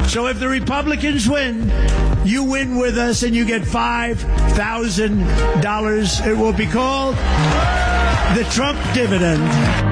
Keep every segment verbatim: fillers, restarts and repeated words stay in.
So if the Republicans win, you win with us and you get five thousand dollars. It will be called the Trump dividend.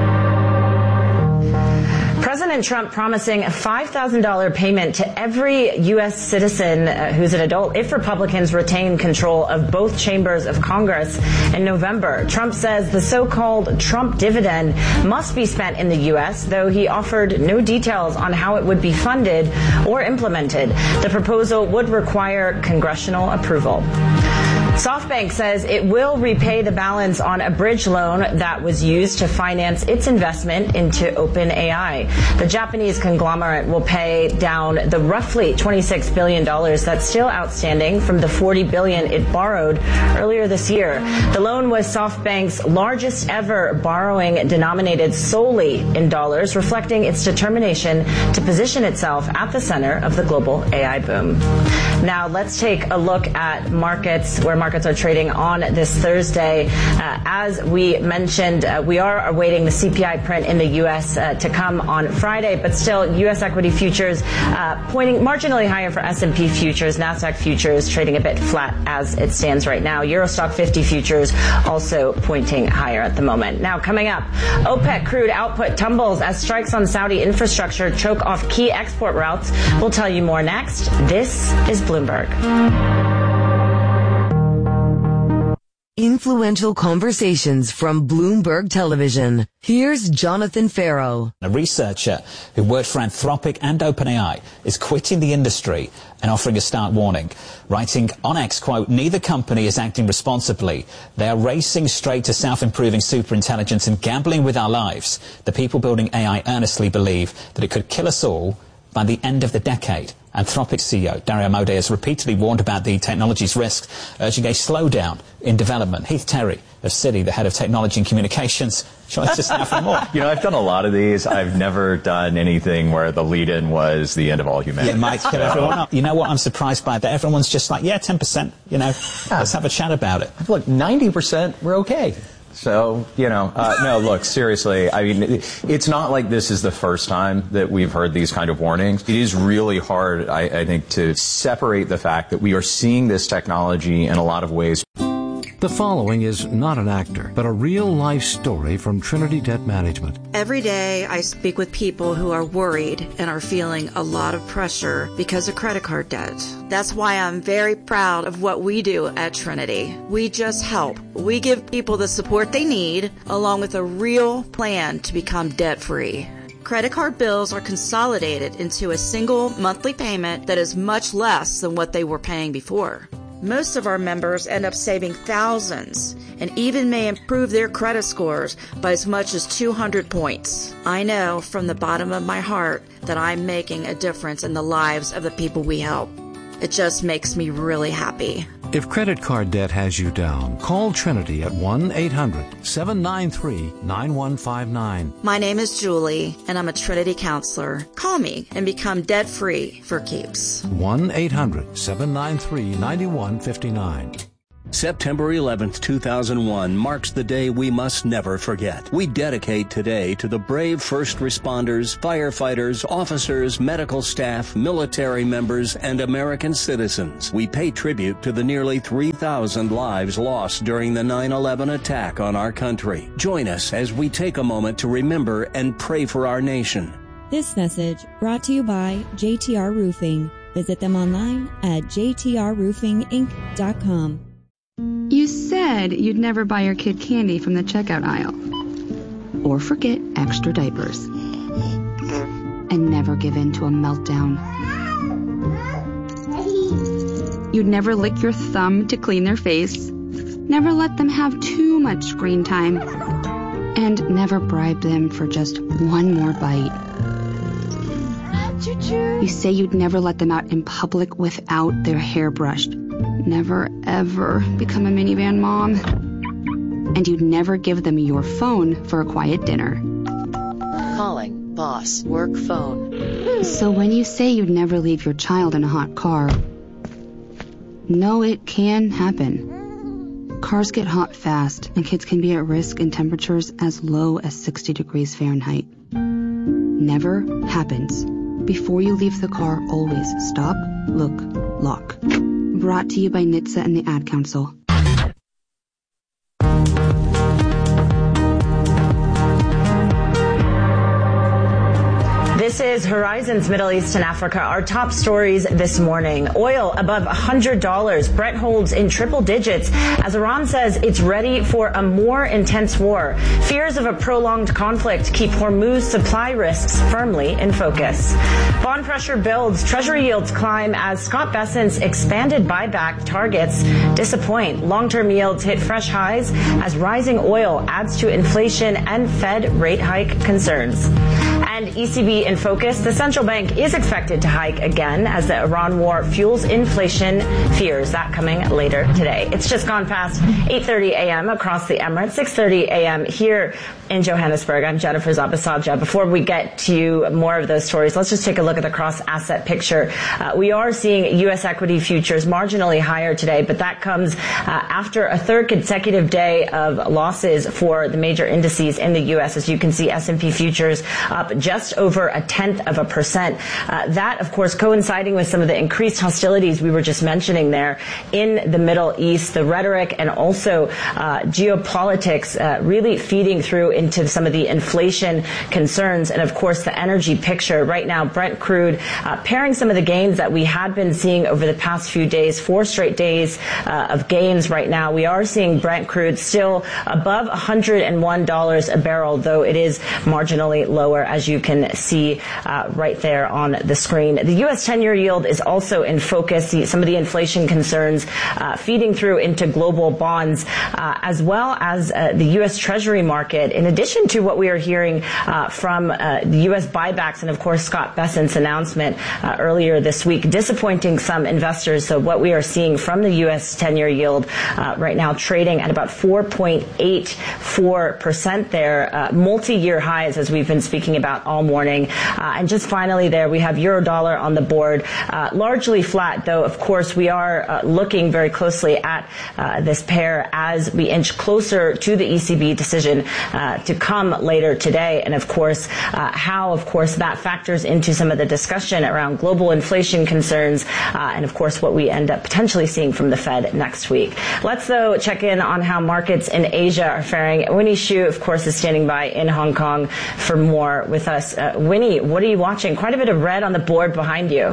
President Trump promising a five thousand dollars payment to every U S citizen uh, who's an adult if Republicans retain control of both chambers of Congress in November. Trump says the so-called Trump dividend must be spent in the U S, though he offered no details on how it would be funded or implemented. The proposal would require congressional approval. SoftBank says it will repay the balance on a bridge loan that was used to finance its investment into OpenAI. The Japanese conglomerate will pay down the roughly twenty-six billion dollars that's still outstanding from the forty billion dollars it borrowed earlier this year. The loan was SoftBank's largest ever borrowing denominated solely in dollars, reflecting its determination to position itself at the center of the global A I boom. Now let's take a look at markets, where markets are trading on this Thursday. Uh, as we mentioned, uh, we are awaiting the C P I print in the U S uh, to come on Friday, but still U S equity futures uh, pointing marginally higher for S and P futures, NASDAQ futures trading a bit flat as it stands right now. Eurostock fifty futures also pointing higher at the moment. Now coming up, OPEC crude output tumbles as strikes on Saudi infrastructure choke off key export routes. We'll tell you more next. This is Bloomberg. Influential conversations from Bloomberg Television. Here's Jonathan Farrow. A researcher who worked for Anthropic and OpenAI is quitting the industry and offering a stark warning, writing on X, quote, "Neither company is acting responsibly. They are racing straight to self-improving superintelligence and gambling with our lives. The people building A I earnestly believe that it could kill us all by the end of the decade." Anthropic C E O Dario Amodei has repeatedly warned about the technology's risks, urging a slowdown in development. Heath Terry of Citi, the head of technology and communications, joins us now for more. You know, I've done a lot of these. I've never done anything where the lead-in was the end of all humanity. It might kill everyone. You know what I'm surprised by? That everyone's just like, yeah, ten percent, you know, yeah. Let's have a chat about it. Look, ninety percent, we're okay. So, you know, uh, no, look, seriously, I mean, it's not like this is the first time that we've heard these kind of warnings. It is really hard, I, I think, to separate the fact that we are seeing this technology in a lot of ways. The following is not an actor, but a real-life story from Trinity Debt Management. Every day I speak with people who are worried and are feeling a lot of pressure because of credit card debt. That's why I'm very proud of what we do at Trinity. We just help. We give people the support they need, along with a real plan to become debt-free. Credit card bills are consolidated into a single monthly payment that is much less than what they were paying before. Most of our members end up saving thousands and even may improve their credit scores by as much as two hundred points. I know from the bottom of my heart that I'm making a difference in the lives of the people we help. It just makes me really happy. If credit card debt has you down, call Trinity at one eight hundred seven nine three nine one five nine. My name is Julie, and I'm a Trinity counselor. Call me and become debt-free for keeps. one eight hundred seven nine three nine one five nine. September eleventh, two thousand one marks the day we must never forget. We dedicate today to the brave first responders, firefighters, officers, medical staff, military members, and American citizens. We pay tribute to the nearly three thousand lives lost during the nine eleven attack on our country. Join us as we take a moment to remember and pray for our nation. This message brought to you by J T R Roofing. Visit them online at j t r roofing inc dot com. You said you'd never buy your kid candy from the checkout aisle. Or forget extra diapers. And never give in to a meltdown. You'd never lick your thumb to clean their face. Never let them have too much screen time. And never bribe them for just one more bite. You say you'd never let them out in public without their hair brushed. Never, ever become a minivan mom. And you'd never give them your phone for a quiet dinner. Calling boss work phone. So when you say you'd never leave your child in a hot car, no, it can happen. Cars get hot fast, and kids can be at risk in temperatures as low as sixty degrees Fahrenheit. Never happens. Before you leave the car, always stop, look, lock. Brought to you by N H T S A and the Ad Council. This is Horizon's Middle East and Africa. Our top stories this morning. Oil above one hundred dollars. Brent holds in triple digits as Iran says it's ready for a more intense war. Fears of a prolonged conflict keep Hormuz supply risks firmly in focus. Bond pressure builds. Treasury yields climb as Scott Bessent's expanded buyback targets disappoint. Long-term yields hit fresh highs as rising oil adds to inflation and Fed rate hike concerns. And E C B in focus. The central bank is expected to hike again as the Iran war fuels inflation fears. That coming later today. It's just gone past eight thirty a.m. across the Emirates, six thirty a.m. here in Johannesburg. I'm Jennifer Zabasajja. Before we get to more of those stories, let's just take a look at the cross-asset picture. Uh, we are seeing U S equity futures marginally higher today, but that comes uh, after a third consecutive day of losses for the major indices in the U S. As you can see, S and P futures up just over a tenth of a percent. Uh, that, of course, coinciding with some of the increased hostilities we were just mentioning there in the Middle East, the rhetoric and also uh, geopolitics uh, really feeding through into some of the inflation concerns and, of course, the energy picture. Right now, Brent crude uh, pairing some of the gains that we had been seeing over the past few days, four straight days uh, of gains right now. We are seeing Brent crude still above one hundred one dollars a barrel, though it is marginally lower, as you can see uh, right there on the screen. The U S ten-year yield is also in focus. The, some of the inflation concerns uh, feeding through into global bonds, uh, as well as uh, the U S Treasury market, in addition to what we are hearing uh, from uh, the U S buybacks and, of course, Scott Bessent's announcement uh, earlier this week, disappointing some investors. So what we are seeing from the U S ten-year yield uh, right now trading at about four point eight four percent there, uh, multi-year highs, as we've been speaking about all morning. Uh, and just finally there, we have euro dollar on the board, uh, largely flat, though, of course, we are uh, looking very closely at uh, this pair as we inch closer to the E C B decision uh, to come later today. And, of course, uh, how, of course, that factors into some of the discussion around global inflation concerns uh, and, of course, what we end up potentially seeing from the Fed next week. Let's, though, check in on how markets in Asia are faring. Winnie Xu, of course, is standing by in Hong Kong for more with us. Uh, Winnie, what are you watching? Quite a bit of red on the board behind you.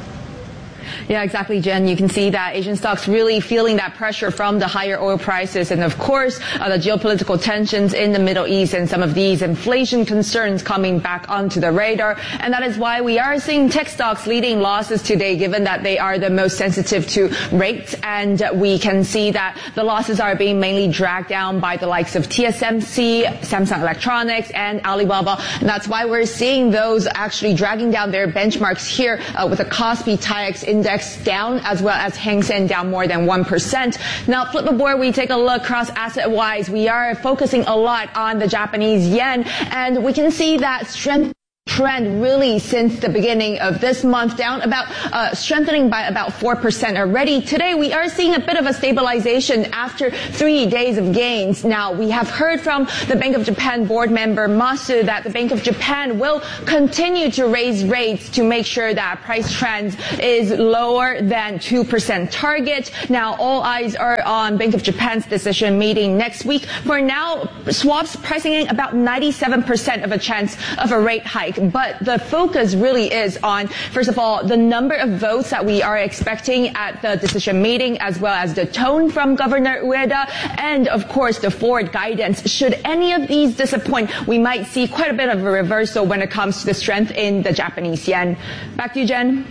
Yeah, exactly, Jen. You can see that Asian stocks really feeling that pressure from the higher oil prices and, of course, uh, the geopolitical tensions in the Middle East and some of these inflation concerns coming back onto the radar. And that is why we are seeing tech stocks leading losses today, given that they are the most sensitive to rates. And we can see that the losses are being mainly dragged down by the likes of T S M C, Samsung Electronics, and Alibaba. And that's why we're seeing those actually dragging down their benchmarks here uh, with the Kospi TAIEX index down, as well as Hang Seng down more than one percent. Now, flip the board, we take a look cross asset-wise. We are focusing a lot on the Japanese yen, and we can see that strength trend really since the beginning of this month, down about uh, strengthening by about four percent already. Today we are seeing a bit of a stabilization after three days of gains. Now, we have heard from the Bank of Japan board member Masu that the Bank of Japan will continue to raise rates to make sure that price trend is lower than two percent target. Now, all eyes are on Bank of Japan's decision meeting next week. For now, swaps pricing in about ninety-seven percent of a chance of a rate hike. But the focus really is on, first of all, the number of votes that we are expecting at the decision meeting, as well as the tone from Governor Ueda, and, of course, the forward guidance. Should any of these disappoint, we might see quite a bit of a reversal when it comes to the strength in the Japanese yen. Back to you, Jen.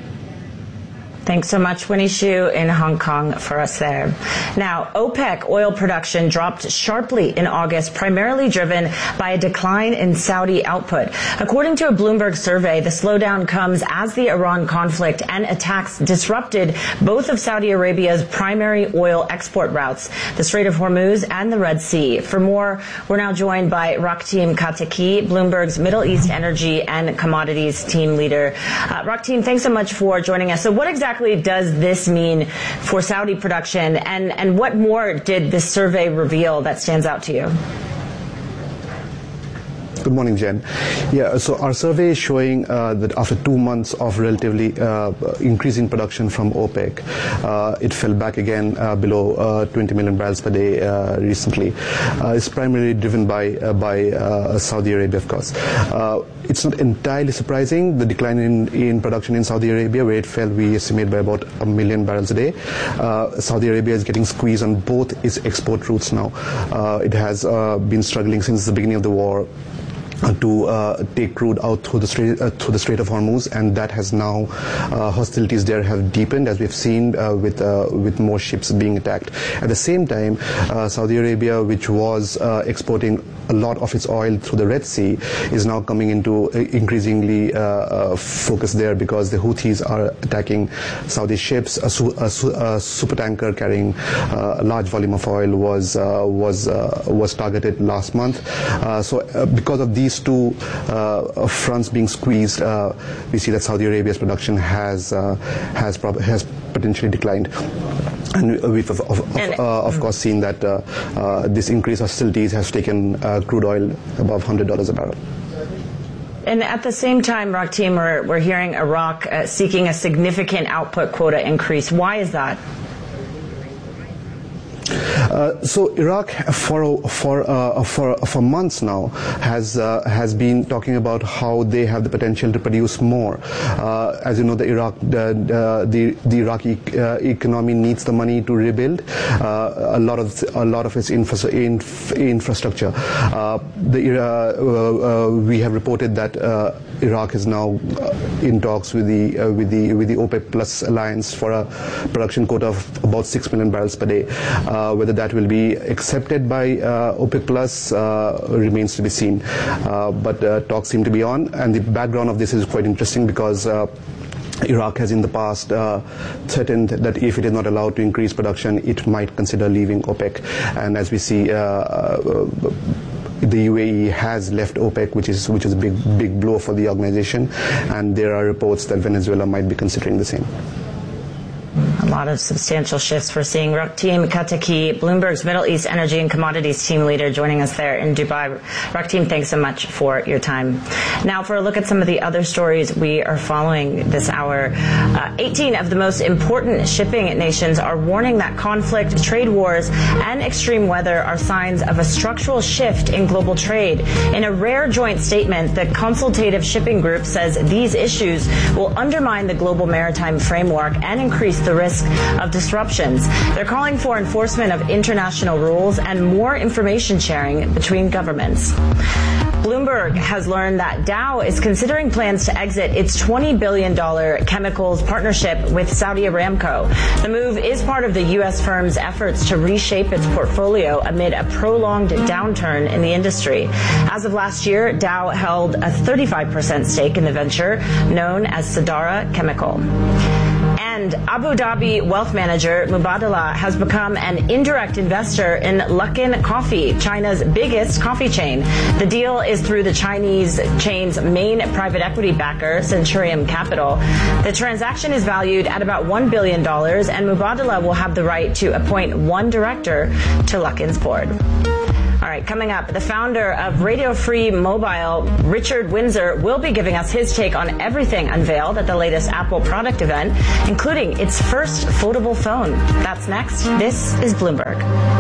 Thanks so much, Winnie Xu in Hong Kong for us there. Now, OPEC oil production dropped sharply in August, primarily driven by a decline in Saudi output. According to a Bloomberg survey, the slowdown comes as the Iran conflict and attacks disrupted both of Saudi Arabia's primary oil export routes, the Strait of Hormuz and the Red Sea. For more, we're now joined by Raktim Kateki, Bloomberg's Middle East energy and commodities team leader. Uh, Raktim, thanks so much for joining us. So what exactly does this mean for Saudi production, and, and what more did this survey reveal that stands out to you? Good good morning, Jen. Yeah, so our survey is showing uh, that after two months of relatively uh, increasing production from OPEC, uh, it fell back again uh, below uh, twenty million barrels per day uh, recently. Uh, it's primarily driven by uh, by uh, Saudi Arabia, of course. Uh, it's not entirely surprising, the decline in, in production in Saudi Arabia, where it fell, we estimate, by about a million barrels a day. Uh, Saudi Arabia is getting squeezed on both its export routes now. Uh, it has uh, been struggling since the beginning of the war to uh, take crude out through the Strait, uh, through the Strait of Hormuz, and that has now uh, hostilities there have deepened, as we've seen uh, with uh, with more ships being attacked. At the same time, uh, Saudi Arabia, which was uh, exporting a lot of its oil through the Red Sea, is now coming into uh, increasingly uh, uh, focus there, because the Houthis are attacking Saudi ships. A, su a, su a super tanker carrying uh, a large volume of oil was uh, was uh, was targeted last month. Uh, so uh, because of these two uh, fronts being squeezed, uh, we see that Saudi Arabia's production has uh, has prob has potentially declined. And we've of, of, of, uh, of course seen that uh, uh, this increase of hostilities has taken uh, crude oil above one hundred dollars a barrel. And at the same time, Rakhteem, we're, we're hearing Iraq uh, seeking a significant output quota increase. Why is that? Uh, so Iraq, for for uh, for for months now, has uh, has been talking about how they have the potential to produce more. Uh, as you know, the Iraq the the, the Iraqi uh, economy needs the money to rebuild uh, a lot of a lot of its infra inf infrastructure. Uh, the uh, uh, we have reported that uh, Iraq is now in talks with the uh, with the with the OPEC Plus alliance for a production quota of about six million barrels per day. Uh, whether that will be accepted by uh, OPEC Plus uh, remains to be seen. Uh, but uh, talks seem to be on, and the background of this is quite interesting, because uh, Iraq has in the past uh, threatened that if it is not allowed to increase production, it might consider leaving OPEC. And as we see, uh, uh, the U A E has left OPEC, which is which is a big big blow for the organization, and there are reports that Venezuela might be considering the same. A lot of substantial shifts we're seeing. Rakhteem Kataki, Bloomberg's Middle East Energy and Commodities team leader, joining us there in Dubai. Rakhteem, thanks so much for your time. Now for a look at some of the other stories we are following this hour. Uh, eighteen of the most important shipping nations are warning that conflict, trade wars, and extreme weather are signs of a structural shift in global trade. In a rare joint statement, the Consultative Shipping Group says these issues will undermine the global maritime framework and increase the risk of disruptions. They're calling for enforcement of international rules and more information sharing between governments. Bloomberg has learned that Dow is considering plans to exit its twenty billion dollar chemicals partnership with Saudi Aramco. The move is part of the U S firm's efforts to reshape its portfolio amid a prolonged downturn in the industry. As of last year, Dow held a thirty-five percent stake in the venture known as Sadara Chemical. And Abu Dhabi wealth manager Mubadala has become an indirect investor in Luckin Coffee, China's biggest coffee chain. The deal is through the Chinese chain's main private equity backer, Centurium Capital. The transaction is valued at about one billion dollars, and Mubadala will have the right to appoint one director to Luckin's board. All right, coming up, the founder of Radio Free Mobile, Richard Windsor, will be giving us his take on everything unveiled at the latest Apple product event, including its first foldable phone. That's next. This is Bloomberg.